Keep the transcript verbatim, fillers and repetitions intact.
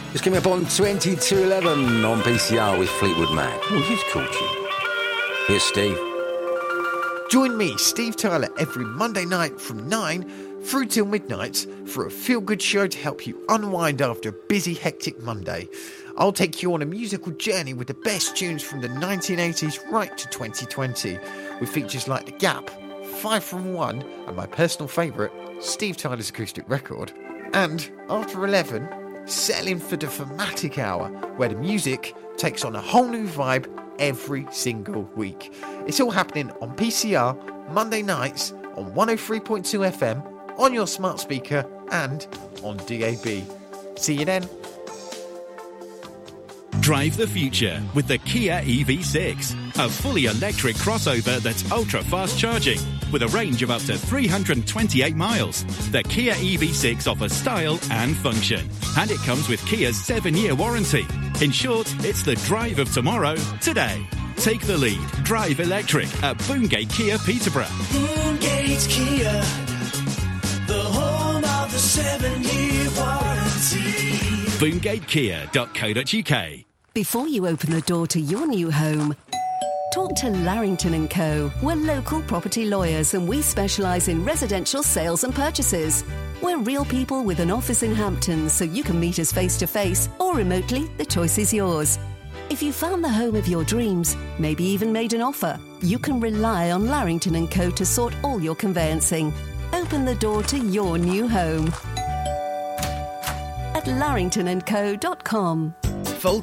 Just coming up on twenty-two eleven on P C R with Fleetwood Mac. Oh, he's cool tune. Here's Steve. Join me, Steve Tyler, every Monday night from nine through till midnight for a feel-good show to help you unwind after a busy, hectic Monday. I'll take you on a musical journey with the best tunes from the nineteen eighties right to twenty twenty, with features like The Gap, Five from One, and my personal favourite, Steve Tyler's acoustic record. And after eleven, settle in for the thematic hour, where the music takes on a whole new vibe every single week. It's all happening on P C R, Monday nights on one oh three point two F M, on your smart speaker and on D A B. See you then. Drive the future with the Kia E V six, a fully electric crossover that's ultra-fast charging with a range of up to three hundred twenty-eight miles. The Kia E V six offers style and function, and it comes with Kia's seven-year warranty. In short, it's the drive of tomorrow today. Take the lead. Drive electric at Boongate Kia Peterborough. Boongate Kia, the home of the seven-year warranty. boongate kia dot co dot uk. Before you open the door to your new home, talk to Larrington and Co. We're local property lawyers and we specialise in residential sales and purchases. We're real people with an office in Hampton, so you can meet us face-to-face or remotely, the choice is yours. If you found the home of your dreams, maybe even made an offer, you can rely on Larrington and Co. to sort all your conveyancing. Open the door to your new home at larrington and co dot com.